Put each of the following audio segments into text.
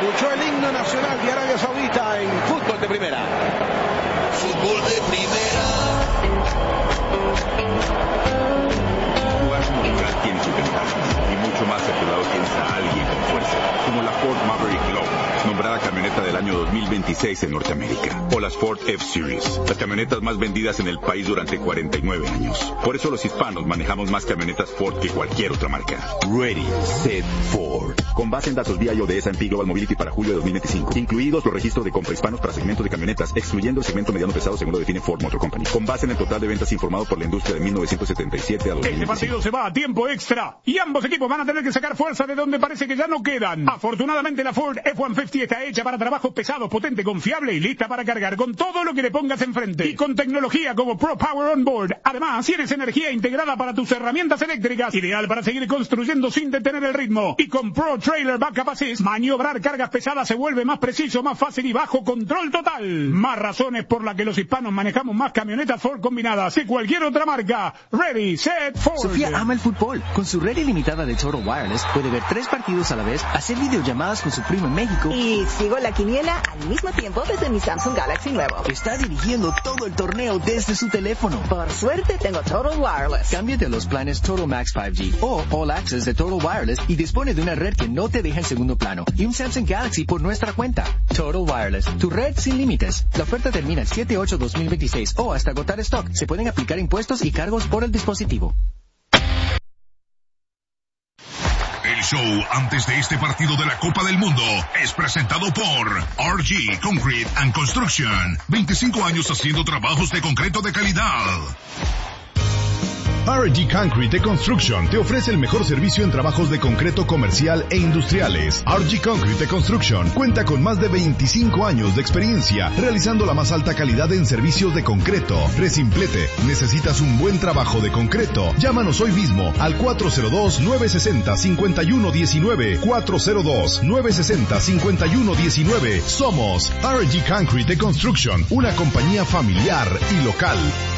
escuchó el himno nacional de Arabia Saudita en Fútbol de Primera. Fútbol de Primera. Jugar como local tiene sus ventajas y mucho más que lado tienes a alguien con fuerza, como la Ford Maverick Glow, nombrada camioneta del año 2026 en Norteamérica, o las Ford F-Series, las camionetas más vendidas en el país durante 49 años. Por eso los hispanos manejamos más camionetas Ford que cualquier otra marca. Ready, Set, Ford. Con base en datos VIA de S&P Global Mobility para julio de 2025, incluidos los registros de compra hispanos para segmentos de camionetas, excluyendo el segmento mediano pesado según lo define Ford Motor Company. Con base en el total de ventas informado por la industria de 1977 a 2025. Este partido se va a tiempo extra y ambos equipos van a tener que sacar fuerza de donde parece que ya no quedan. Afortunadamente la Ford F-150 está hecha para trabajos pesados, potente, confiable y lista para cargar con todo lo que le pongas enfrente. Y con tecnología como Pro Power On Board. Además, tienes energía integrada para tus herramientas eléctricas, ideal para seguir construyendo sin detener el ritmo. Y con Pro Trailer Backup Assist, maniobrar cargas pesadas se vuelve más preciso, más fácil y bajo control total. Más razones por las que los hispanos manejamos más camionetas Ford combinadas que cualquier otra marca. Ready, Set, Ford. Sofía ama el fútbol. Con su red ilimitada de Total Wireless puede ver 3 partidos a la vez, hacer videollamadas con su primo en México y sigo la quiniela al mismo tiempo desde mi Samsung Galaxy nuevo. Está dirigiendo todo el torneo desde su teléfono. Por suerte tengo Total Wireless. Cámbiate a los planes Total Max 5G o All Access de Total Wireless y dispone de una red que no te deja en segundo plano y un Samsung Galaxy por nuestra cuenta. Total Wireless, tu red sin límites. La oferta termina el 7/8/2026 o hasta agotar stock. Se pueden aplicar impuestos y cargos por el dispositivo. El show antes de este partido de la Copa del Mundo es presentado por RG Concrete and Construction. 25 años haciendo trabajos de concreto de calidad. RG Concrete Construction te ofrece el mejor servicio en trabajos de concreto comercial e industriales. RG Concrete Construction cuenta con más de 25 años de experiencia realizando la más alta calidad en servicios de concreto. Resimplete, ¿necesitas un buen trabajo de concreto? Llámanos hoy mismo al 402-960-5119. 402-960-5119. Somos RG Concrete Construction, una compañía familiar y local.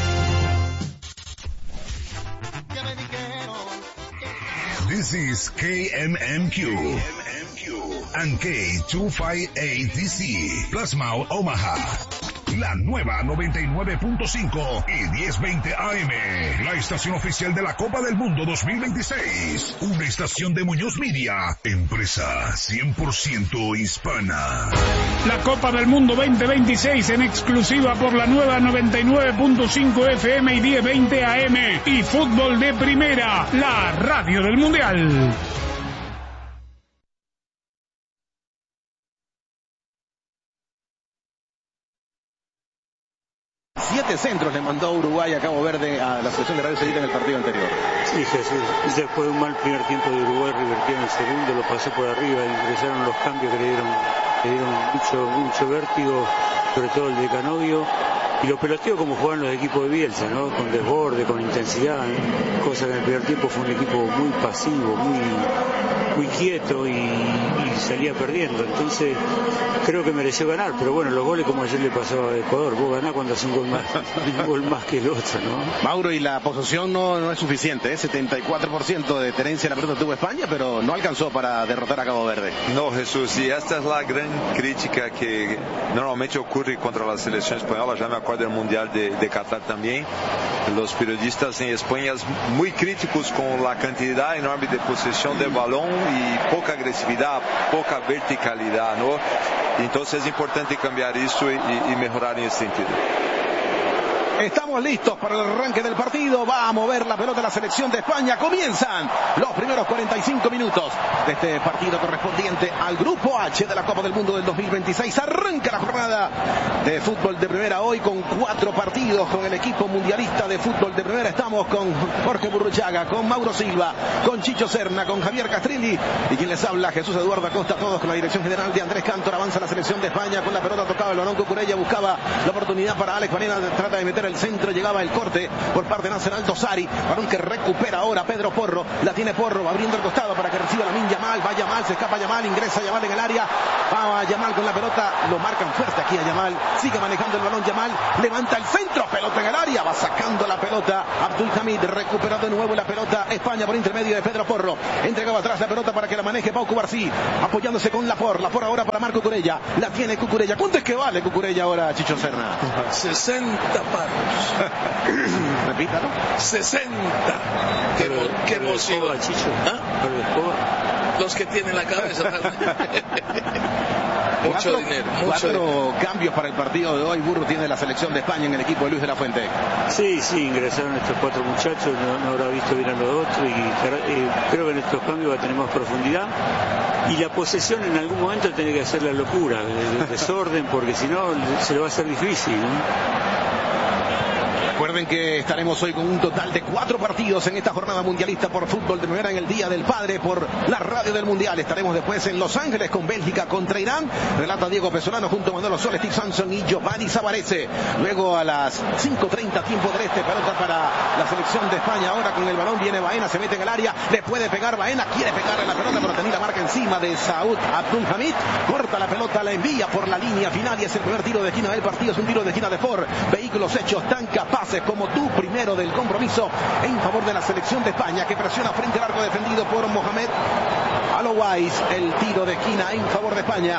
This is KMMQ and K258DC, Plasma Omaha. La nueva 99.5 y 1020 AM. La estación oficial de la Copa del Mundo 2026. Una estación de Muñoz Media. Empresa 100% hispana. La Copa del Mundo 2026 en exclusiva por la nueva 99.5 FM y 1020 AM. Y Fútbol de Primera, la radio del Mundial. 7 centros le mandó Uruguay a Cabo Verde a la selección de Arabia Saudita en el partido anterior. Sí, Jesús. Después de un mal primer tiempo de Uruguay, revertieron el segundo, lo pasó por arriba, ingresaron los cambios que le dieron mucho vértigo, sobre todo el de Canovio. Y lo peloteo como jugaban los equipos de Bielsa, ¿no? Con desborde, con intensidad, cosa que en el primer tiempo fue un equipo muy pasivo, muy quieto y salía perdiendo. Entonces creo que mereció ganar, pero bueno, los goles como ayer le pasó a Ecuador, vos ganás cuando hace un gol más que el otro, ¿no? Mauro, y la posesión no es suficiente, ¿eh? 74% de tenencia en la pelota tuvo España, pero no alcanzó para derrotar a Cabo Verde. No, Jesús, y esta es la gran crítica que normalmente ocurre contra la selección española. Ya me acuerdo del Mundial de Qatar también. Los periodistas en España muy críticos con la cantidad enorme de posesión del balón y poca agresividad, poca verticalidad, ¿no? Entonces es importante cambiar esto y mejorar en ese sentido. Estamos listos para el arranque del partido. Va a mover la pelota la selección de España. Comienzan los primeros 45 minutos de este partido correspondiente al Grupo H de la Copa del Mundo del 2026. Arranca la jornada de fútbol de primera hoy con 4 partidos con el equipo mundialista de fútbol de primera. Estamos con Jorge Burruchaga, con Mauro Silva, con Chicho Serna, con Javier Castrilli y quien les habla, Jesús Eduardo Acosta, todos con la dirección general de Andrés Cantor. Avanza la selección de España con la pelota tocada, el balón Cucurella buscaba la oportunidad para Alex Varela, trata de meter el centro centro, llegaba el corte por parte de Nacional Dosari, balón que recupera ahora Pedro Porro, la tiene Porro, va abriendo el costado para que reciba Lamine Yamal, va Yamal, se escapa Yamal, ingresa Yamal en el área, va Yamal con la pelota, lo marcan fuerte aquí a Yamal, sigue manejando el balón Yamal, levanta el centro, pelota en el área, va sacando la pelota Abdulhamid, recupera de nuevo la pelota España por intermedio de Pedro Porro, entregaba atrás la pelota para que la maneje Pau Cubarsí, apoyándose con Lapor ahora para Marco Cucurella, la tiene Cucurella. ¿Cuánto es que vale Cucurella ahora, Chicho Serna? 60 paros. Repítalo. 60. Qué emoción. Chicho. ¿Ah? Los que tienen la cabeza. Mucho dinero. Cuatro cambios para el partido de hoy. Burro tiene la selección de España en el equipo de Luis de la Fuente. Sí, ingresaron estos 4 muchachos, no habrá visto bien a los otros y creo que en estos cambios va a tener más profundidad. Y la posesión en algún momento tiene que hacer la locura, el desorden, porque si no se le va a hacer difícil, ¿no? Recuerden que estaremos hoy con un total de 4 partidos en esta jornada mundialista por fútbol de primera en el Día del Padre por la radio del Mundial. Estaremos después en Los Ángeles con Bélgica contra Irán. Relata Diego Pesolano junto a Manolo Soles, Steve Samson y Giovanni Savarese. Luego a las 5:30 tiempo del este, pelota para la selección de España. Ahora con el balón viene Baena, se mete en el área, le puede pegar Baena, quiere pegarle la pelota, pero tenía la marca encima de Saud Abdulhamid. Corta la pelota, la envía por la línea final y es el primer tiro de esquina del partido. Es un tiro de esquina de Ford. Vehículos hechos tan capaces como tú, primero del compromiso en favor de la selección de España, que presiona frente al arco defendido por Mohamed Alouais. El tiro de esquina en favor de España.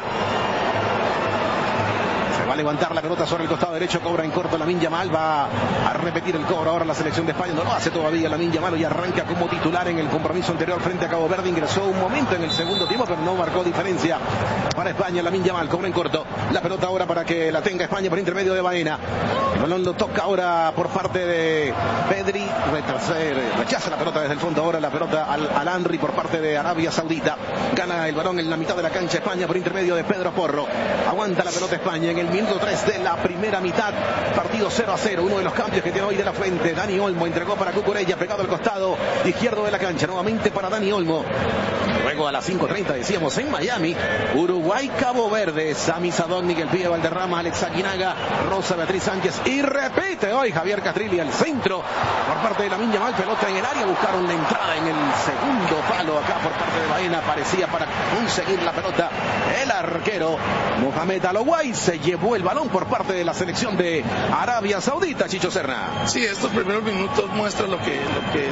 Va a levantar la pelota sobre el costado derecho, cobra en corto Lamine Yamal, va a repetir el cobro ahora la selección de España, no lo hace todavía Lamine Yamal y arranca como titular en el compromiso anterior frente a Cabo Verde, ingresó un momento en el segundo tiempo pero no marcó diferencia para España. Lamine Yamal cobra en corto, la pelota ahora para que la tenga España por intermedio de Baena, el balón lo toca ahora por parte de Pedri, rechaza la pelota desde el fondo, ahora la pelota al Henry por parte de Arabia Saudita, gana el balón en la mitad de la cancha España por intermedio de Pedro Porro, aguanta la pelota España en el minuto 3 de la primera mitad, partido 0-0, uno de los cambios que tiene hoy de la Fuente. Dani Olmo entregó para Cucurella, pegado al costado izquierdo de la cancha, nuevamente para Dani Olmo. Luego a las 5:30 decíamos en Miami, Uruguay, Cabo Verde, Sami Sadón, Miguel Pío Valderrama, Alex Aguinaga, Rosa Beatriz Sánchez y repite hoy Javier Castrilli al centro por parte de Lamine Yamal, pelota en el área, buscaron la entrada en el segundo palo acá por parte de Baena, parecía para conseguir la pelota el arquero Mohamed Alouais, se llevó el balón por parte de la selección de Arabia Saudita, Chicho Serna. Sí, estos primeros minutos muestran lo que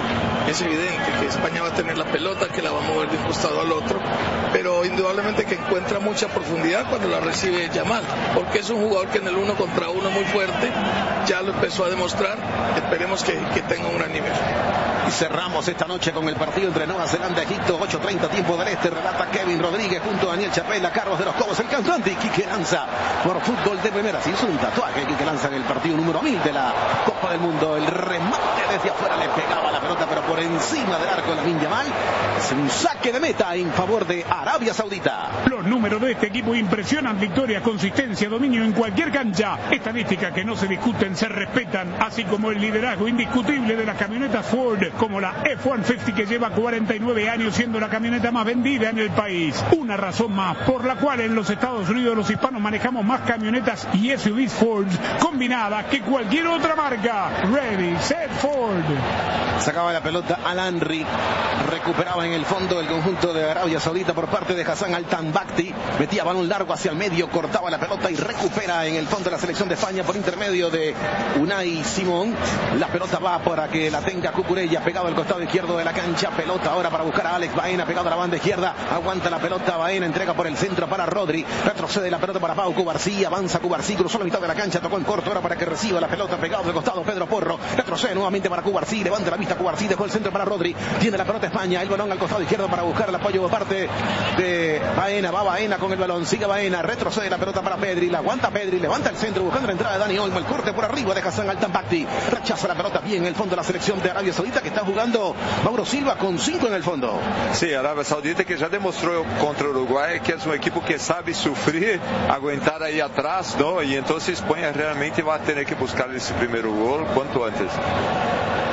es evidente, que España va a tener la pelota, que la va a mover de un costado al otro, pero indudablemente que encuentra mucha profundidad cuando la recibe Yamal, porque es un jugador que en el 1 contra 1 muy fuerte, ya lo empezó a demostrar, esperemos que tenga un gran nivel. Y cerramos esta noche con el partido entre Nueva Zelanda y Egipto, 8:30 tiempo del este, relata Kevin Rodríguez junto a Daniel Chapela, Carlos de los Cobos, el cantante, y Quique Lanza por fútbol de primera. Se hizo un tatuaje Quique Lanza en el partido número 1000 de la Copa del Mundo, el remate desde afuera le pegaba la pelota pero por encima del arco de Lamine Yamal, es un saque de meta en favor de Arabia Saudita. Los números de este equipo impresionan: victorias, consistencia, dominio en cualquier cancha, estadísticas que no se discuten, se respetan, así como el liderazgo indiscutible de las camionetas Ford, como la F-150, que lleva 49 años siendo la camioneta más vendida en el país. Una razón más por la cual en los Estados Unidos los hispanos manejamos más camionetas y SUVs Ford combinadas que cualquier otra marca. Ready, set, Ford. Sacaba la pelota al Henry, recuperaba en el fondo el conjunto de Arabia Saudita por parte de Hassan Al-Tambakti, metía balón largo hacia el medio, cortaba la pelota y recupera en el fondo de la selección de España por intermedio de Unai Simón. La pelota va para que la tenga Cucurella, pegado al costado izquierdo de la cancha, pelota ahora para buscar a Alex Baena, pegado a la banda izquierda, aguanta la pelota Baena, entrega por el centro para Rodri, retrocede la pelota para Pau Cubarsí, avanza Cubarsí, cruzó la mitad de la cancha, tocó en corto ahora para que reciba la pelota, pegado del costado Pedro Porro, retrocede nuevamente para Cubarsí, levanta la vista Cubarsí, dejó el centro para Rodri, tiene la pelota España, el balón al costado izquierdo para buscar el apoyo por parte de Baena, va Baena con el balón, sigue Baena, retrocede la pelota para Pedri, la aguanta Pedri, levanta el centro buscando la entrada de Dani Olmo, el corte por arriba de Hassan Al-Tambakti, rechaza la pelota bien en el fondo de la selección de Arabia Saudita, que está jugando Mauro Silva con 5 en el fondo. Sí, Arabia Saudita que ya demostró contra Uruguay que es un equipo que sabe sufrir, aguantar ahí atrás, ¿no? Y entonces España realmente va a tener que buscar ese primer gol cuanto antes.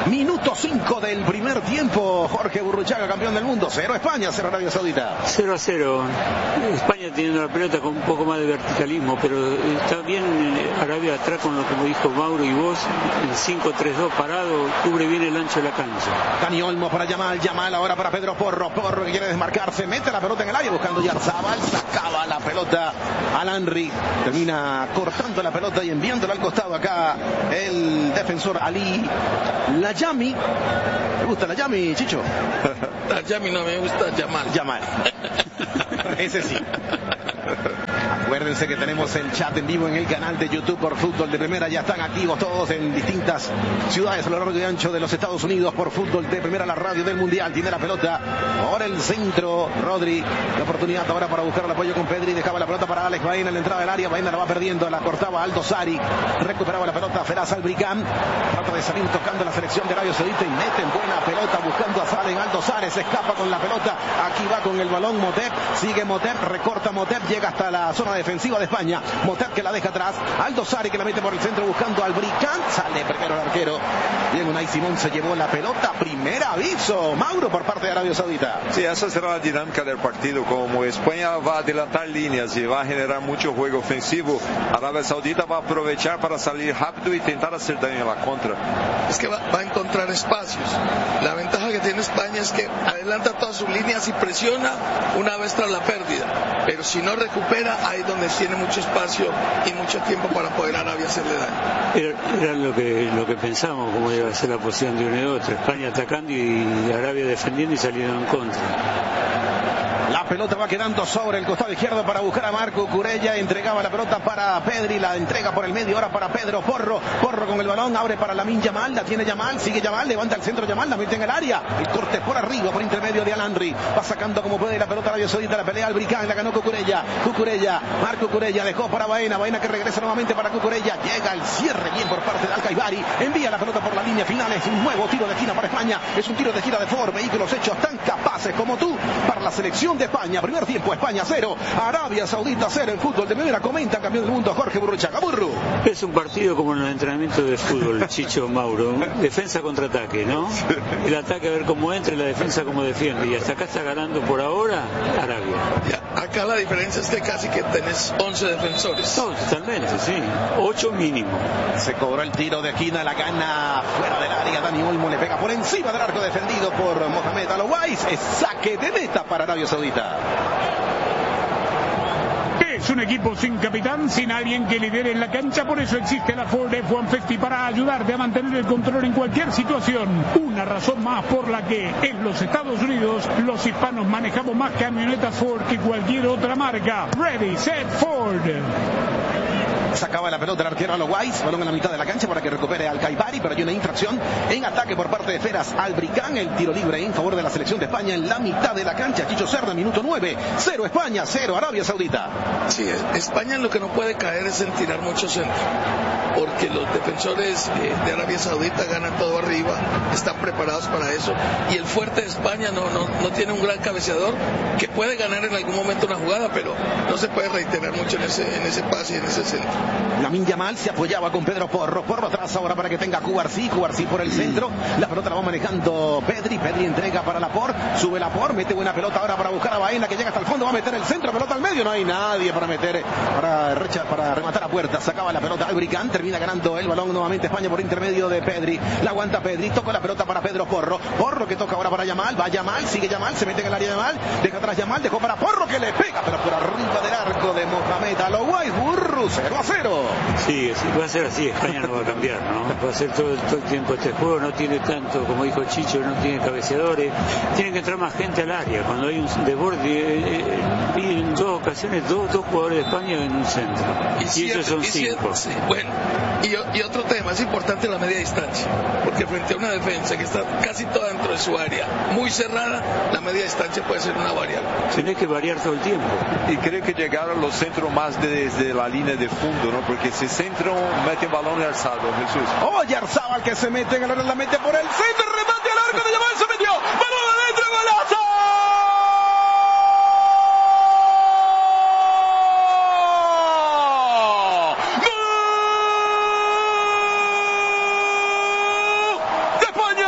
Minuto 5 del primer tiempo. Jorge Burruchaga, campeón del mundo. 0 España, 0 Arabia Saudita. 0-0. España teniendo la pelota con un poco más de verticalismo, pero está bien Arabia atrás con lo como dijo Mauro y vos, el 5-3-2 parado, cubre bien el ancho de la cancha. Dani Olmo para Yamal, Yamal ahora para Pedro Porro, Porro que quiere desmarcarse, mete la pelota en el aire buscando Yarzabal, sacaba la pelota al Henry, termina cortando la pelota y enviándola al costado acá el defensor Ali Layami. ¿Te gusta Layami, Chicho? Layami no me gusta, Yamal. Ese sí. Acuérdense que tenemos el chat en vivo en el canal de YouTube por Fútbol de Primera. Ya están activos todos en distintas ciudades a lo largo y ancho de los Estados Unidos por Fútbol de Primera, la radio del Mundial. Tiene la pelota por el centro. Rodri, la oportunidad ahora para buscar el apoyo con Pedri. Dejaba la pelota para Alex Baena en la entrada del área. Baena la va perdiendo, la cortaba Aldo Sari. Recuperaba la pelota Feraz Albricán. Trata de salir tocando la selección de Arabia Saudita y meten buena pelota buscando a Salen. Aldo Sari se escapa con la pelota. Aquí va con el balón Motep. Sigue Motep, recorta Motep, llega hasta la zona defensiva de España. Motep que la deja atrás. Aldo Sari que la mete por el centro buscando al Bricán. Sale primero el arquero. Bien, Unai Simón se llevó la pelota. Primer aviso, Mauro, por parte de Arabia Saudita. Sí, esa será la dinámica del partido. Como España va a adelantar líneas y va a generar mucho juego ofensivo, Arabia Saudita va a aprovechar para salir rápido y intentar hacer daño a la contra. Es que va a encontrar espacios. La ventaja que tiene España es que adelanta todas sus líneas y presiona una vez tras la pérdida. Pero si no recupera, ahí es donde tiene mucho espacio y mucho tiempo para poder Arabia hacerle daño. Era lo que pensamos, cómo iba a ser la posición de uno y otro. España atacando y Arabia defendiendo y saliendo en contra. La pelota va quedando sobre el costado izquierdo para buscar a Marco Curella. Entregaba la pelota para Pedri. La entrega por el medio ahora para Pedro Porro. Porro con el balón. Abre para Lamine Yamal. La tiene Yamal. Sigue Yamal. Levanta el centro Yamal. La mete en el área. El corte por arriba por intermedio de Al-Henry. Va sacando como puede la pelota Arabia Saudita. La pelea al Bricán. La ganó Cucurella. Marco Curella dejó para Baena. Baena que regresa nuevamente para Cucurella. Llega el cierre bien por parte de Al-Kaibari. Envía la pelota por la línea final. Es un nuevo tiro de esquina para España. Es un tiro de gira de Ford. Vehículos hechos tan capaces como tú para la selección de España. Primer tiempo, España 0, Arabia Saudita 0 en fútbol de primera. Comenta campeón del mundo Jorge Burruchaga. Burru. Es un partido como en los entrenamientos de fútbol, Chicho, Mauro. Defensa contra ataque, ¿no? El ataque a ver cómo entra y la defensa cómo defiende. Y hasta acá está ganando por ahora Arabia. Ya, acá la diferencia es que casi que tenés 11 defensores. No, totalmente, sí. 8 mínimo. Se cobró el tiro de esquina, la gana fuera del área. Dani Olmo le pega por encima del arco defendido por Mohamed Al-Owais. Es saque de meta para Arabia Saudita. Es un equipo sin capitán, sin alguien que lidere en la cancha, por eso existe la Ford F-150 para ayudarte a mantener el control en cualquier situación. Una razón más por la que en los Estados Unidos los hispanos manejamos más camionetas Ford que cualquier otra marca. Ready, set, Ford. Sacaba la pelota el arquero Al-Owais, balón en la mitad de la cancha para que recupere Al-Kaibari, pero hay una infracción en ataque por parte de Feraz Albricán. El tiro libre en favor de la selección de España en la mitad de la cancha. Chicho Cerda, minuto 9, 0 España, 0 Arabia Saudita. Sí, España en lo que no puede caer es en tirar mucho centro, porque los defensores de Arabia Saudita ganan todo arriba, están preparados para eso, y el fuerte de España no tiene un gran cabeceador que puede ganar en algún momento una jugada, pero no se puede reiterar mucho en ese pase y en ese centro. Lamine Yamal se apoyaba con Pedro Porro. Porro atrás ahora para que tenga Cubarsí por el centro. La pelota la va manejando Pedri. Pedri entrega para Laporte. Sube Laporte. Mete buena pelota ahora para buscar a Baena que llega hasta el fondo. Va a meter el centro. Pelota al medio. No hay nadie para meter. Para rematar a puerta. Sacaba la pelota Albricán. Termina ganando el balón nuevamente España por intermedio de Pedri. La aguanta Pedri. Toca la pelota para Pedro Porro. Porro que toca ahora para Yamal. Va Yamal. Sigue Yamal. Se mete en el área de Yamal. Deja atrás Yamal. Dejó para Porro que le pega. Pero por arriba del arco de Mohamed Al-Owais. Burru 0-0. Sí, va a ser así, España no va a cambiar, ¿no? Va a ser todo el tiempo este juego, no tiene tanto, como dijo Chicho, no tiene cabeceadores, tiene que entrar más gente al área, cuando hay un desborde, vi en 2 ocasiones dos jugadores de España en un centro, y ellos son 5. Sí, bueno, y otro tema, es importante la media distancia, porque frente a una defensa que está casi toda dentro de su área, muy cerrada, la media distancia puede ser una variable. Tienes que variar todo el tiempo. Y creo que llegaron los centros más desde la línea de fondo, ¿no? Porque ese centro mete el balón alzado, Jesús. Oye, Arzabal que se mete en el área, la mete por el centro, remate al arco de Yamal, se metió, balón adentro, golazo. ¡Gol! ¡De España!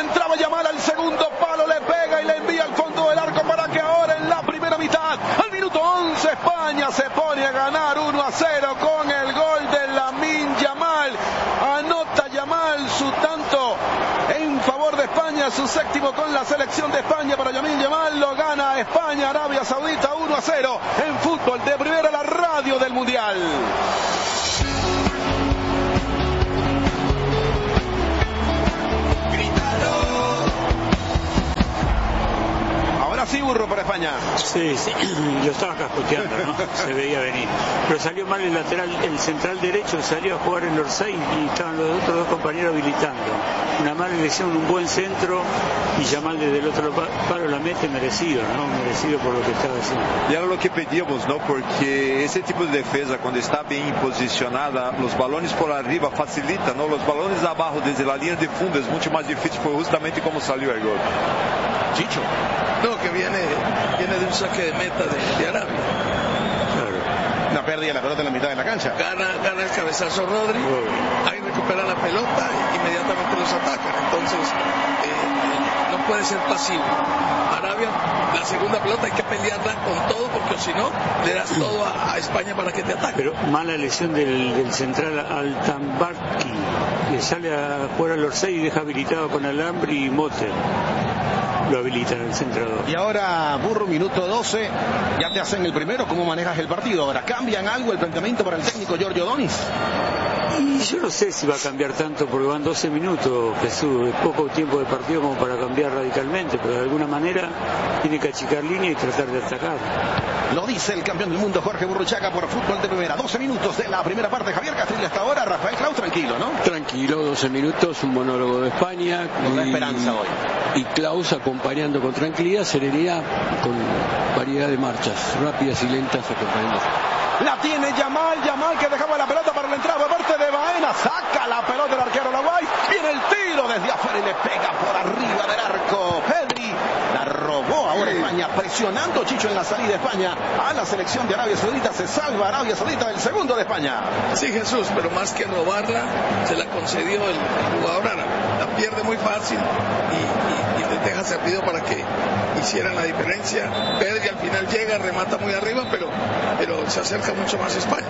entraba Yamal al segundo palo, le pega y le envía al fondo del arco para que ahora en la primera mitad, al minuto 11, España se pone a ganar 1-0 con el gol de Lamine Yamal. Anota Yamal su tanto en favor de España, su séptimo con la selección de España para Lamine Yamal. Lo gana España, Arabia Saudita 1-0 en fútbol de primera, la radio del Mundial. Sí, Burro, para España. Sí, lo estaba cascoteando, ¿no? Se veía venir. Pero salió mal el lateral, el central derecho salió a jugar en Orsay y estaban los otros dos compañeros habilitando. Una mala elección, un buen centro y Yamal desde el otro palo la mete, merecido, ¿no? Merecido por lo que estaba haciendo. Y era lo que pedíamos, ¿no? Porque ese tipo de defensa, cuando está bien posicionada, los balones por arriba facilitan, ¿no? Los balones abajo, desde la línea de fondo, es mucho más difícil, fue justamente como salió el gol. Chicho. No, que viene de un saque de meta de Arabia. Claro. Una pérdida de la pelota en la mitad de la cancha. Gana el cabezazo Rodri, ahí recupera la pelota, inmediatamente los atacan. Entonces, no puede ser pasivo. Arabia, la segunda pelota hay que pelearla con todo, porque si no, le das todo a España para que te ataque. Pero mala lesión del central Altambarki, que sale a jugar al Orsay y deja habilitado con Alhambri y Motter. Lo habilitan el centrador. Y ahora, Burro, minuto 12, ya te hacen el primero. ¿Cómo manejas el partido? Ahora, ¿cambian algo el planteamiento para el técnico Giorgio Donis? Y yo no sé si va a cambiar tanto, porque van 12 minutos, Jesús, es poco tiempo de partido como para cambiar radicalmente, pero de alguna manera tiene que achicar línea y tratar de atacar. Lo dice el campeón del mundo Jorge Burruchaga por fútbol de primera. 12 minutos de la primera parte. Javier Castrilli hasta ahora. Rafael Clau, tranquilo, ¿no? Tranquilo, 12 minutos, un monólogo de España. Con la esperanza hoy. Y Klaus acompañando con tranquilidad, serenidad, con variedad de marchas rápidas y lentas acompañando. La tiene Yamal que dejaba la pelota para la entrada por parte de Baena. Saca la pelota el arquero Uruguay. Viene el tiro desde afuera y le pega por arriba del arco. Pedri la robó ahora España, presionando Chicho en la salida de España a la selección de Arabia Saudita. Se salva Arabia Saudita del segundo de España. Sí, Jesús, pero más que robarla, se la concedió el jugador árabe. La pierde muy fácil y les deja servido para que hicieran la diferencia. Pedri al final llega, remata muy arriba, pero se acerca mucho más a España.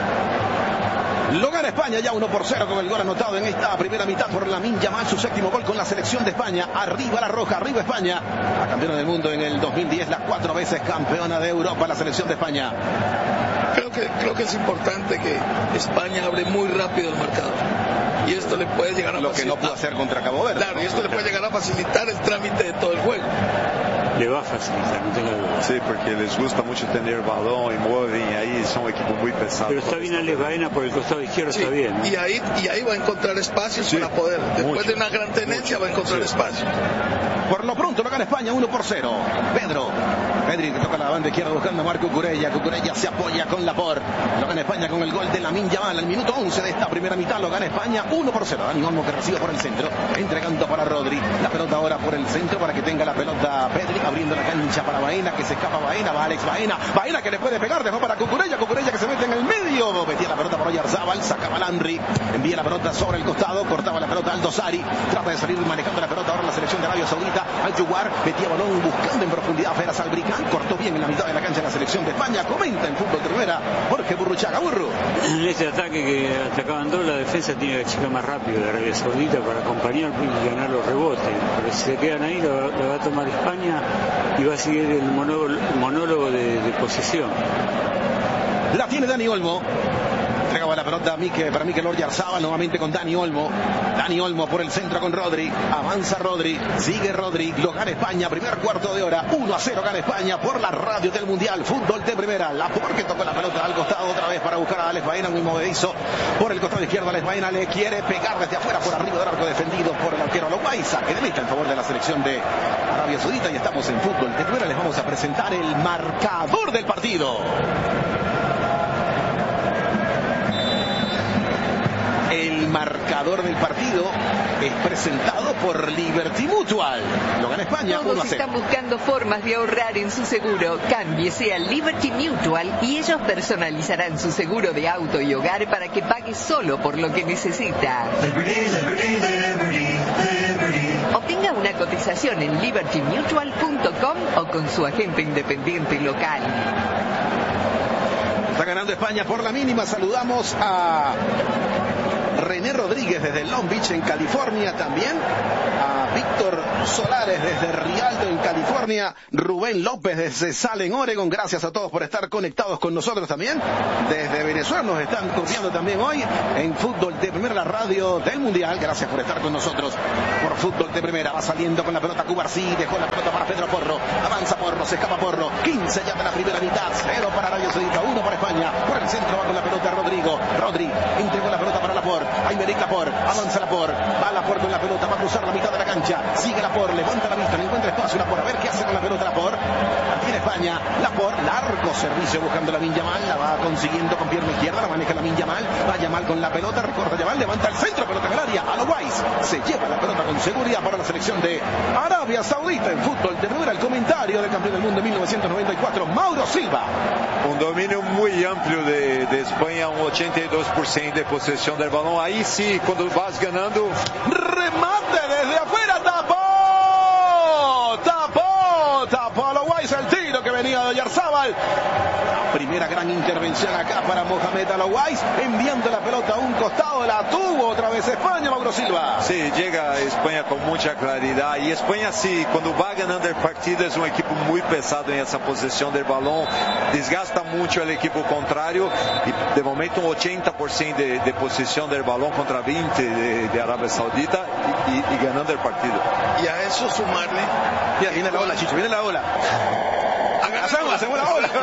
Lo gana España ya 1-0 con el gol anotado en esta primera mitad por Lamine Yamal, su séptimo gol con la selección de España. Arriba la roja, arriba España, la campeona del mundo en el 2010, las 4 veces campeona de Europa, la selección de España. Creo que es importante que España abre muy rápido el marcador. Y esto le puede llegar a lo facilitar. Que no pudo hacer contra Cabo Verde. Claro, y esto le puede llegar a facilitar el trámite de todo el juego. Le va a facilitar, no tenga duda. Sí, porque les gusta mucho tener balón y mueven, y ahí son un equipo muy pesado. Pero está bien Alex Baena por el costado izquierdo, sí, está bien, ¿no? Y ahí va a encontrar espacios, sí, para poder, después mucho, de una gran tenencia, va a encontrar espacio. Por lo pronto lo gana España 1-0. Pedri que toca la banda izquierda buscando a Marco Cucurella. Cucurella se apoya con Laporte. Lo gana España con el gol de Lamine Yamal al minuto 11 de esta primera mitad. Lo gana España 1-0. Dani Olmo que recibe por el centro, entregando para Rodri. La pelota ahora por el centro para que tenga la pelota Pedri, abriendo la cancha para Baena, que se escapa Baena, va Alex Baena que le puede pegar, dejó para Cucurella que se mete en el medio, metía la pelota por Oyarzabal, sacaba Landry, envía la pelota sobre el costado, cortaba la pelota Aldo Sari, trata de salir manejando la pelota ahora la selección de Arabia Saudita. Al-Jugar metía balón buscando en profundidad Feras Albricán, cortó bien en la mitad de la cancha la selección de España. Comenta en fútbol de primera Jorge Burruchaga. Burro, en este ataque que atacaban dos, la defensa tiene que achicar más rápido de Arabia Saudita para acompañar y ganar los rebotes, pero si se quedan ahí lo va a tomar España y va a seguir el monólogo de posesión. La tiene Dani Olmo. Entregaba la pelota para Mikel Oyarzabal, nuevamente con Dani Olmo. Dani Olmo por el centro con Rodri. Avanza Rodri, sigue Rodri. Lo gana España, primer cuarto de hora. 1-0 gana España por la radio del Mundial. Fútbol de primera. Laporte que tocó la pelota al costado otra vez para buscar a Alex Baena, muy movedizo. Por el costado izquierdo Alex Baena le quiere pegar desde afuera por arriba del arco, defendido por el arquero Uruguay. Saque de meta en favor de la selección de Arabia Saudita. Y estamos en fútbol de primera. Les vamos a presentar el marcador del partido. El marcador del partido es presentado por Liberty Mutual. Lo gana España 1-0. Todos están buscando formas de ahorrar en su seguro. Cámbiese a Liberty Mutual y ellos personalizarán su seguro de auto y hogar para que pague solo por lo que necesita. Obtenga cotización en libertymutual.com o con su agente independiente local. Está ganando España por la mínima. Saludamos a René Rodríguez desde Long Beach en California, también a Víctor Solares desde Rialto en California, Rubén López desde Salem, Oregon. Gracias a todos por estar conectados con nosotros también. Desde Venezuela nos están copiando también hoy en Fútbol de Primera, la radio del Mundial. Gracias por estar con nosotros por Fútbol de Primera. Va saliendo con la pelota Cubarsí, dejó la pelota para Pedro Porro, avanza Porro, se escapa Porro, 15 ya de la primera mitad, 0 para Arabia Saudita, 1 para España. Por el centro va con la pelota Rodri entregó la pelota para Laporte, Aymeric Laporte, avanza Laporte, va Laporte con la pelota, va a cruzar la mitad de la cancha, sigue Laporte, levanta la vista, no encuentra espacio Laporte, a ver qué hace con la pelota Laporte. La tiene España, Laporte, largo servicio buscando la Yamal, la va consiguiendo con pierna izquierda, la maneja la Yamal, va Yamal con la pelota, recorta Yamal, levanta el centro, pelota en el área, a lo Weiss, se lleva la pelota con seguridad para la selección de Arabia Saudita en Fútbol de Primera. El comentario del campeón del mundo en 1994, Mauro Silva. Un dominio muy amplio de España, un 82% de posesión del balón. Ahí sí, cuando vas ganando, remate desde afuera, tapó a lo Weiss el tiro que venía de Oyarzábal. Primera gran intervención acá para Mohamed Alouais, enviando la pelota a un costado, la tuvo otra vez España, Mauro Silva. Sí, llega a España con mucha claridad, y España sí, cuando va ganando el partido es un equipo muy pesado en esa posesión del balón, desgasta mucho el equipo contrario, y de momento un 80% de posesión del balón contra 20 de Arabia Saudita, y ganando el partido. Y a eso sumarle, mira, viene la ola, Chicho, viene la ola. Hacemos la ola.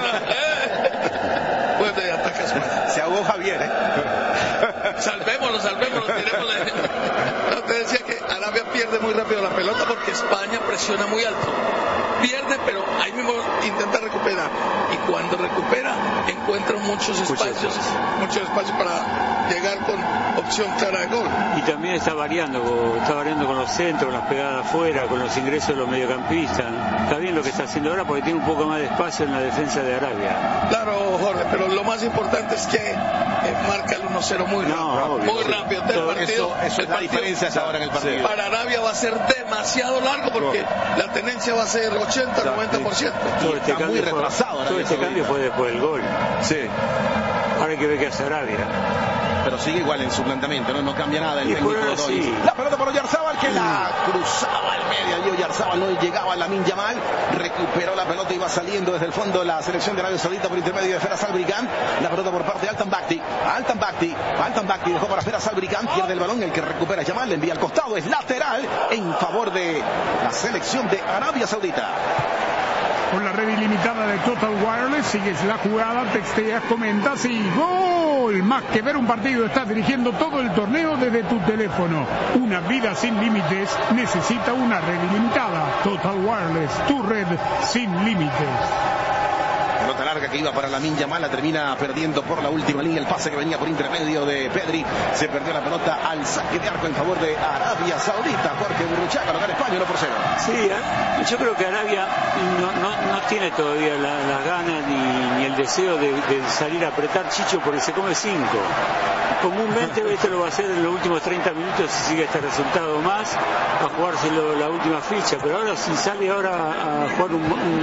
Pues de ataca España. Se ahogó Javier, Salvémoslo, tirémosle. No, te decía que Arabia pierde muy rápido la pelota porque España presiona muy alto. Pierde, pero ahí mismo intenta recuperar. Y cuando recupera, encuentra muchos espacios para llegar con opción clara de gol. Y también está variando con los centros, con las pegadas afuera, con los ingresos de los mediocampistas. Está bien lo que está haciendo ahora porque tiene un poco más de espacio en la defensa de Arabia. Claro, Jorge, pero lo más importante es que marca el 1-0 muy rápido. Eso es la diferencia ahora en el partido. Para Arabia va a ser demasiado largo porque la tenencia va a ser 80-90%. Está muy retrasado. Todo este cambio fue después del gol. Sí. Ahora hay que ver qué hace Arabia. Pero sigue igual en su planteamiento, no cambia nada el técnico de sí. La pelota por Oyarzábal, que la cruzaba al medio, allí Oyarzábal no llegaba a Lamine Yamal, recuperó la pelota y va saliendo desde el fondo de la selección de Arabia Saudita por intermedio de Feras Albricán. La pelota por parte de Altan Bakti dejó para Feras Albricán, pierde el balón, el que recupera Yamal, le envía al costado, es lateral en favor de la selección de Arabia Saudita. Con la red ilimitada de Total Wireless, sigues la jugada, texteas, comentas y ¡gol! Más que ver un partido, estás dirigiendo todo el torneo desde tu teléfono. Una vida sin límites necesita una red ilimitada. Total Wireless, tu red sin límites. Pelota larga que iba para Lamine Yamal, la termina perdiendo por la última línea. El pase que venía por intermedio de Pedri, se perdió la pelota al saque de arco en favor de Arabia Saudita. Jorge Burruchaga, lo gana España 1-0. Sí, yo creo que Arabia no tiene todavía las ganas ni el deseo de salir a apretar, Chicho, porque se come 5. Comúnmente esto lo va a hacer en los últimos 30 minutos si sigue este resultado más, a jugárselo la última ficha, pero ahora si sale ahora a jugar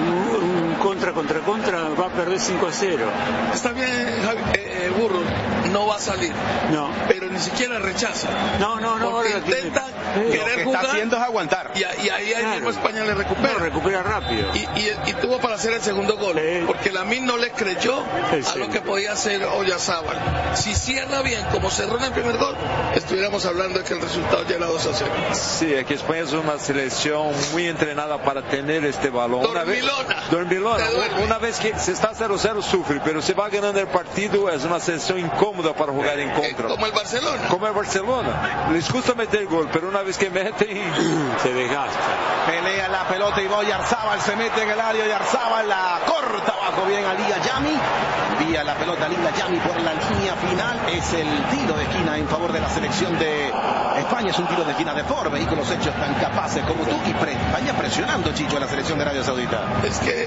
un contra, va a perder 5-0. Está bien, Burro, no va a salir. No. Pero ni siquiera rechaza. No. Porque intenta querer jugar. Lo que está haciendo es aguantar. Y ahí mismo España le recupera. Recupera rápido. Y tuvo para hacer el segundo gol. Porque Lamine no le creyó a lo que podía hacer Oyarzábal. Si cierra bien, como cerró en el primer gol, estuviéramos hablando de que el resultado ya era 2-0. Sí, es que España es una selección muy entrenada para tener este balón. Dormilona. Una vez que se está 0-0 sufre, pero se va ganando el partido, es una selección incómoda para jugar en contra. Como el Barcelona. Les gusta meter gol, pero una vez que meten, se desgasta. Pelea la pelota y va Oyarzábal, se mete en el área, Oyarzábal la corta abajo bien a Liga Yami. Envía la pelota a Liga Yami por la línea final. Es el tiro de esquina en favor de la selección de España. Es un tiro de esquina de Ford, vehículos hechos tan capaces como tú. Y España presionando, Chicho, a la selección de Arabia Saudita. Es que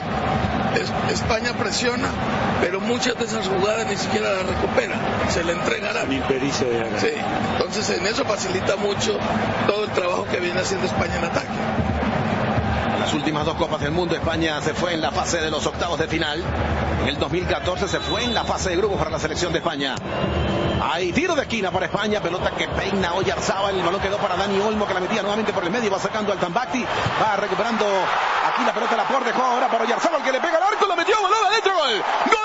España presiona, pero muchas de esas jugadas ni siquiera las recupera, se le entrega a Arabia. Impericia de Arabia. Sí, entonces en eso facilita mucho todo el trabajo que viene haciendo España en ataque. Las últimas 2 Copas del Mundo, España se fue en la fase de los octavos de final. En el 2014 se fue en la fase de grupos para la selección de España. Hay tiro de esquina para España, pelota que peina Oyarzábal, el balón quedó para Dani Olmo, que la metía nuevamente por el medio, va sacando al Tambacti, va recuperando aquí la pelota, Laporte, dejó ahora para Oyarzábal, que le pega al arco, la metió, balón adentro, gol. ¡Gol!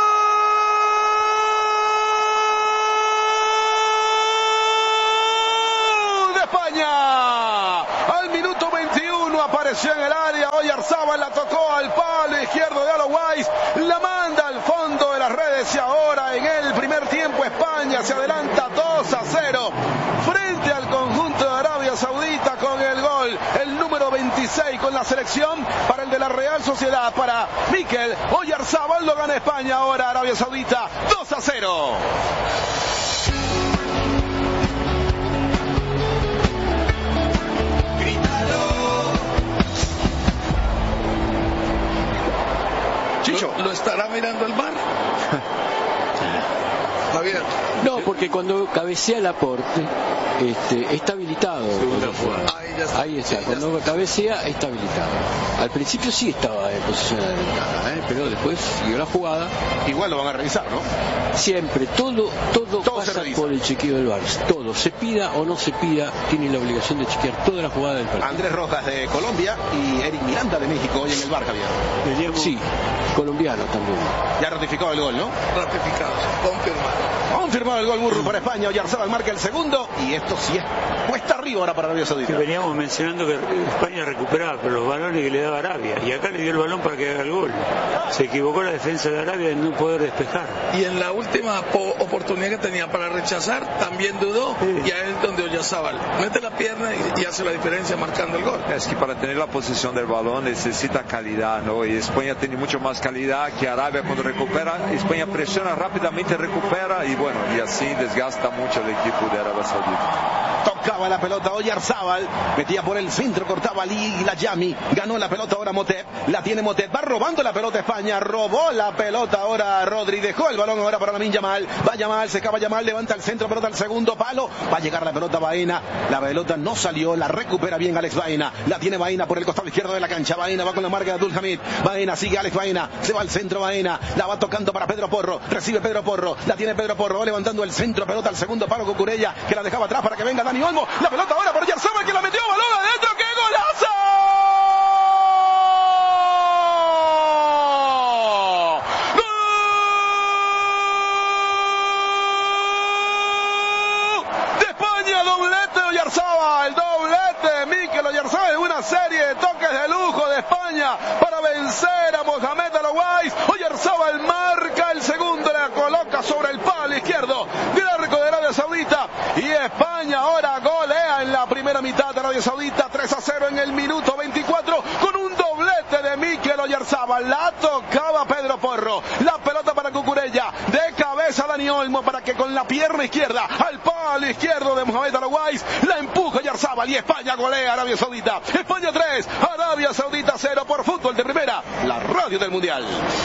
Apareció en el área, Oyarzábal la tocó al palo izquierdo de Alois, la manda al fondo de las redes y ahora en el primer tiempo España se adelanta 2-0 frente al conjunto de Arabia Saudita con el gol, el número 26 con la selección para el de la Real Sociedad, para Mikel Oyarzábal, lo gana España ahora Arabia Saudita 2-0. ¿Lo estará mirando el VAR? Javier. No, porque cuando cabecea Laporte está habilitado. Ahí está, cuando cabecea está habilitado. Al principio sí estaba en posición de ventaja, pero después siguió la jugada. Igual lo van a revisar, ¿no? Siempre, todo pasa por el chequeo del VAR. Todo, se pida o no se pida, tiene la obligación de chequear toda la jugada del partido. Andrés Rojas de Colombia y Eric Miranda de México hoy en el VAR, Javier. Sí, colombiano también. Ya ratificó el gol, ¿no? Ratificado, confirmado el gol burro para España. Oyarzábal marca el segundo y esto sí es cuesta arriba ahora para Arabia Saudita. Veníamos mencionando que España recuperaba pero los balones que le daba Arabia y acá le dio el balón para que haga el gol. Se equivocó la defensa de Arabia en no poder despejar. Y en la última oportunidad que tenía para rechazar también dudó, y ahí es donde Oyarzábal mete la pierna y hace la diferencia marcando el gol. Es que para tener la posición del balón necesita calidad, ¿no? Y España tiene mucho más calidad que Arabia. Cuando recupera, España presiona rápidamente, recupera y bueno, y así desgasta mucho el equipo de Arabia Saudita. Tocaba la pelota Oyarzábal, metía por el centro, cortaba Ali Layami, ganó la pelota ahora Motep, la tiene Motep, va robando la pelota España, robó la pelota ahora Rodri, dejó el balón ahora para Lamine Yamal, va Yamal, se acaba Yamal, levanta el centro, pelota al segundo palo, va a llegar la pelota Baena, la pelota no salió, la recupera bien Alex Baena, la tiene Baena por el costado izquierdo de la cancha, Baena va con la marca de Abdul Hamid, Baena sigue Alex Baena, se va al centro Baena, la va tocando para Pedro Porro, recibe Pedro Porro, la tiene Pedro Porro, va levantando el centro, pelota al segundo palo Cucurella, que la dejaba atrás para que venga Dani Olmo, la pelota ahora por Oyarzábal que la metió, balón adentro, ¡qué golazo! ¡Gol! De España, doblete de Oyarzábal, doblete Mikel Oyarzábal en una serie de toques de lujo de España para vencer a Mohamed Alois. Oyarzábal marca el segundo, la coloca sobre el palo izquierdo del arco de Arabia Saudita y España ahora golea en la primera mitad de Arabia Saudita 3-0 en el minuto 24 con un doblete de Mikel Oyarzábal. La tocaba Pedro Porro, la pelota para Cucurella, de cabeza Dani Olmo para que con la pierna izquierda al palo izquierdo de Mohamed Alois la empuja Oyarzábal y España golea a Arabia Saudita. España 3, Arabia Saudita 0 por Fútbol de Primera, la radio del Mundial.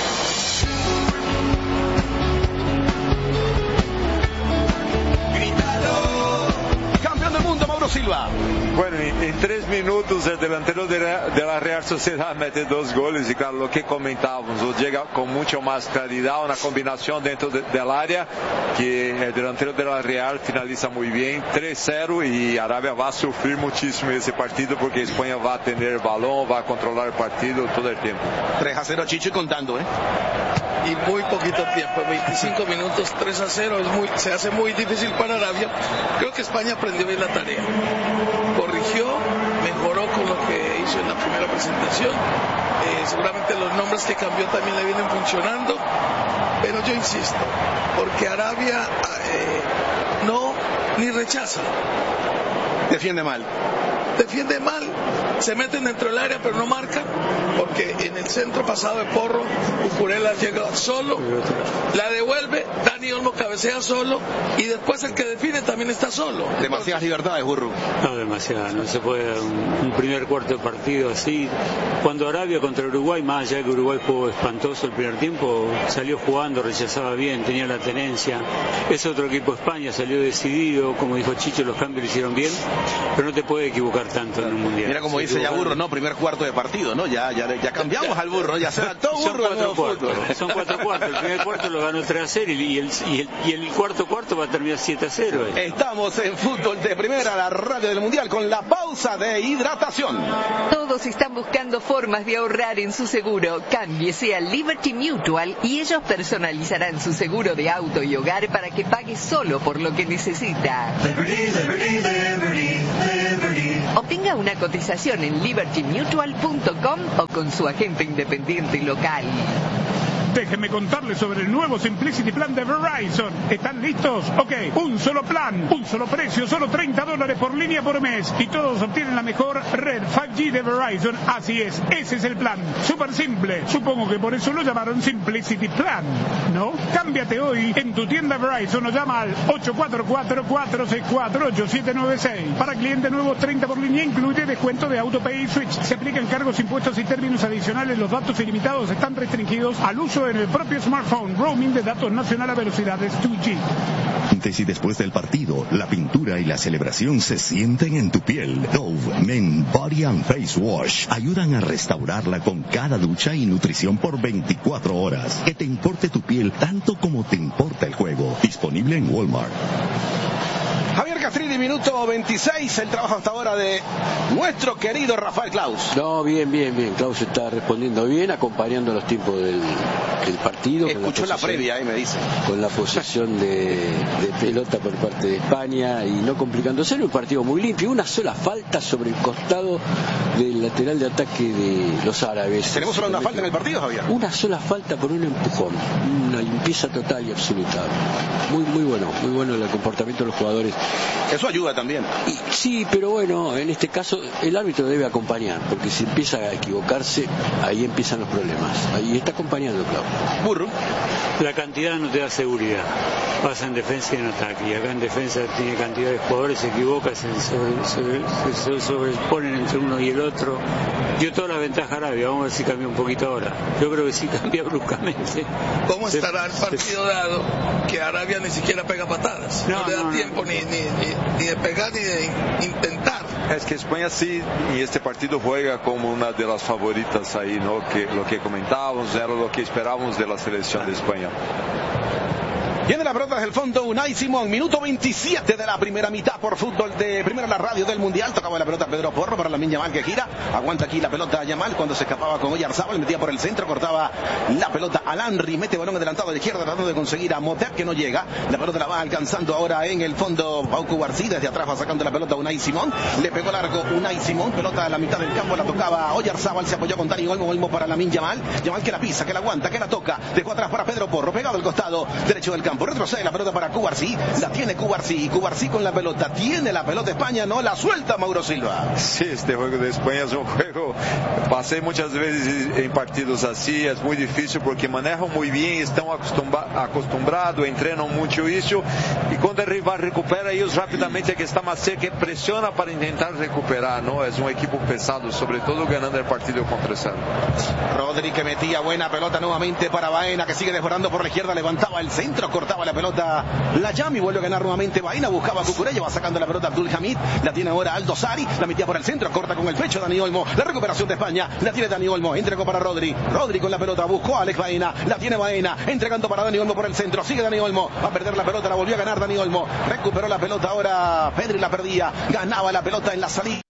Campeón del mundo Mauro Silva. Bueno, en 3 minutos el delantero de la Real Sociedad mete 2 goles y claro, lo que comentábamos, llega con mucho más claridad, una combinación dentro del área que el delantero de la Real finaliza muy bien, 3-0 y Arabia va a sufrir muchísimo ese partido porque España va a tener el balón, va a controlar el partido todo el tiempo. 3-0 Chicho y contando, y muy poquito tiempo, 25 minutos, 3-0, se hace muy difícil para Arabia. Creo que España aprendió bien la tarea, corrigió, mejoró con lo que hizo en la primera presentación, seguramente los nombres que cambió también le vienen funcionando, pero yo insisto, porque Arabia no ni rechaza, defiende mal, se meten dentro del área pero no marcan, porque en el centro pasado de Porro, Cucurella llega solo, la devuelve, Dani Olmo cabecea solo y después el que define también está solo. Demasiadas libertades, Burru. No, demasiadas, no se puede un primer cuarto de partido así. Cuando Arabia contra Uruguay, más allá de que Uruguay jugó espantoso el primer tiempo, salió jugando, rechazaba bien, tenía la tenencia. Es otro equipo España, salió decidido, como dijo Chicho, los cambios lo hicieron bien, pero no te puede equivocar jugar tanto en un mundial. Mira como dice ya Burro, ¿no? Primer cuarto de partido, ¿no? Ya cambiamos al Burro, ya se adaptó Burro al nuevo fútbol. Son 4 cuartos. El primer cuarto lo ganó 3-0 y el cuarto va a terminar 7-0. Estamos en Fútbol de Primera, la radio del Mundial, con la pausa de hidratación. Todos están buscando formas de ahorrar en su seguro. Cámbiese a Liberty Mutual y ellos personalizarán su seguro de auto y hogar para que pague solo por lo que necesita. Obtenga una cotización en libertymutual.com o con su agente independiente local. Déjenme contarles sobre el nuevo Simplicity Plan de Verizon. ¿Están listos? Ok, un solo plan, un solo precio, solo $30 por línea por mes. Y todos obtienen la mejor red 5G de Verizon. Así es, ese es el plan. Súper simple. Supongo que por eso lo llamaron Simplicity Plan, ¿no? Cámbiate hoy en tu tienda Verizon o llama al 844-464-8796. Para clientes nuevos, 30 por línea, incluye descuento de AutoPay y Switch. Se aplican cargos, impuestos y términos adicionales. Los datos ilimitados están restringidos al uso en el propio smartphone. Roaming de datos nacional a velocidades 2G. Antes y después del partido, la pintura y la celebración se sienten en tu piel. Dove Men Body and Face Wash ayudan a restaurarla con cada ducha y nutrición por 24 horas. Que te importe tu piel tanto como te importa el juego. Disponible en Walmart. Javier Castrilli, minuto 26, el trabajo hasta ahora de nuestro querido Rafael Claus. No, bien. Claus está respondiendo bien, acompañando los tiempos del partido. Escuchó la previa, me dice. Con la posesión de pelota por parte de España y no complicándose. Era un partido muy limpio, una sola falta sobre el costado del lateral de ataque de los árabes. ¿Tenemos solo una falta en el partido, Javier? Una sola falta por un empujón, una limpieza total y absoluta. Muy bueno el comportamiento de los jugadores. Eso ayuda también. Sí, pero bueno, en este caso el árbitro debe acompañar, porque si empieza a equivocarse, ahí empiezan los problemas. Ahí está acompañando, Claudio. Burro. La cantidad no te da seguridad. Pasa en defensa y en ataque. Y acá en defensa tiene cantidad de jugadores, se equivoca, se sobreponen entre uno y el otro. Dio toda la ventaja a Arabia. Vamos a ver si cambia un poquito ahora. Yo creo que sí cambia bruscamente. ¿Cómo estará el partido dado que Arabia ni siquiera pega patadas? No le da tiempo ni de pegar ni de intentar. Es que España sí, y este partido juega como una de las favoritas ahí, ¿no? Que lo que comentábamos era lo que esperábamos de la selección de España. Viene la pelota desde el fondo, Unai Simón, minuto 27 de la primera mitad por Fútbol de Primera, la radio del Mundial. Tocaba la pelota Pedro Porro para Lamine Yamal que gira. Aguanta aquí la pelota Yamal cuando se escapaba con Oyarzábal, metía por el centro, cortaba la pelota a Landry, mete balón adelantado a la izquierda tratando de conseguir a Motep que no llega. La pelota la va alcanzando ahora en el fondo Pau Cubarsí, desde atrás va sacando la pelota Unai Simón. Le pegó largo Unai Simón, pelota a la mitad del campo, la tocaba Oyarzábal, se apoyó con Dani Olmo para Lamine Yamal. Yamal que la pisa, que la aguanta, que la toca, dejó atrás para Pedro Porro, pegado al costado derecho del campo. Retrocede la pelota para Cubarsí, la tiene Cubarsí con la pelota, tiene la pelota España, no la suelta Mauro Silva. Sí, este juego de España es un juego, pasé muchas veces en partidos así, es muy difícil porque manejan muy bien, están acostumbrados, entrenan mucho eso, y cuando el rival recupera, ellos rápidamente que está más cerca, presiona para intentar recuperar, ¿no? Es un equipo pesado, sobre todo ganando el partido contra Serbia. Rodri que metía buena pelota nuevamente para Baena, que sigue desbordando por la izquierda, levantaba el centro, cortaba la pelota la Yami, vuelve a ganar nuevamente Baena, buscaba a Cucurella, va sacando la pelota Abdul Hamid, la tiene ahora Aldo Sari, la metía por el centro, corta con el pecho Dani Olmo, la recuperación de España, la tiene Dani Olmo, entregó para Rodri con la pelota, buscó a Alex Baena, la tiene Baena, entregando para Dani Olmo por el centro, sigue Dani Olmo, va a perder la pelota, la volvió a ganar Dani Olmo, recuperó la pelota ahora Pedri, la perdía, ganaba la pelota en la salida.